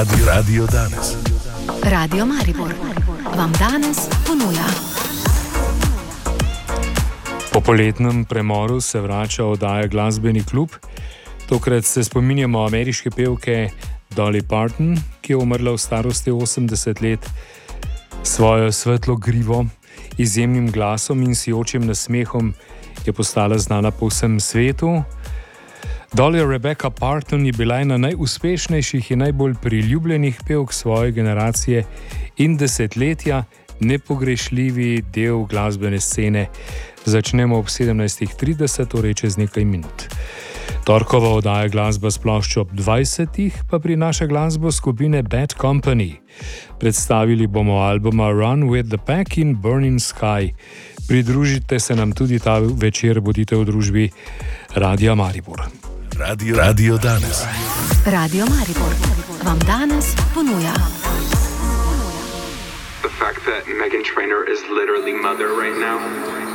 Radio danes. Radio Maribor vam danes ponuja. Po poletnem premoru se vrača oddaja Glasbeni klub. Tokrat se spominjamo ameriške pevke Dolly Parton, ki je umrla v starosti 80 let. Svojo svetlo grivo, izjemnim glasom in sijočim nasmehom je postala znana po vsem svetu. Dolly Rebecca Parton je bila ena najuspešnejših in najbolj priljubljenih pevk svoje generacije in desetletja nepogrešljivi del glasbene scene. Začnemo ob 17:30, torej čez nekaj minut. Torkova oddaja Glasba s ploščo ob 20, pa prinaša glasbo skupine Bad Company. Predstavili bomo albuma Run with the Pack in Burning Sky. Pridružite se nam tudi ta večer, bodite v družbi Radia Maribor. Radio danes. Radio Maribor vam danes ponuja. The fact that Meghan Trainor is literally mother right now